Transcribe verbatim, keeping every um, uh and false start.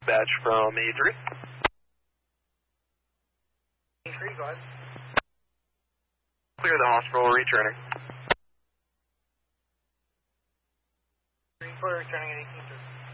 Batch from A three. A three, go ahead. Clear the hospital, returning. three four, returning at eighteen thirty.